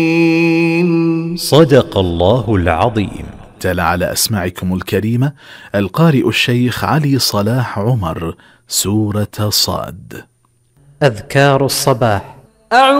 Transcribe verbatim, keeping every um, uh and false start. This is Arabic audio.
صدق الله العظيم. تلا على أسماعكم الكريمة القارئ الشيخ علي صلاح عمر سورة صاد. أذكار الصباح.